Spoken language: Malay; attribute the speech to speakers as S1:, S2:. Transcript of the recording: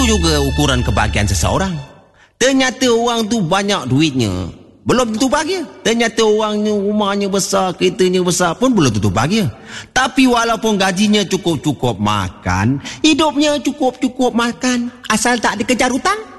S1: juga ukuran kebahagiaan seseorang. Ternyata orang tu banyak duitnya, belum tentu bahagia. Ternyata orangnya rumahnya besar, keretanya besar pun belum tentu bahagia. Tapi walaupun gajinya cukup-cukup makan, hidupnya cukup-cukup makan, asal tak dikejar hutang,